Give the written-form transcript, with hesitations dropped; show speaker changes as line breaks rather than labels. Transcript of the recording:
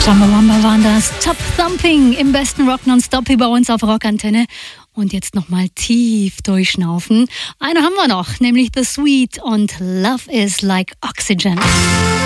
Chumbawamba waren das. Top Thumping im besten Rock Nonstop hier bei uns auf Rockantenne. Und jetzt nochmal tief durchschnaufen. Eine haben wir noch, nämlich The Sweet und Love is Like Oxygen.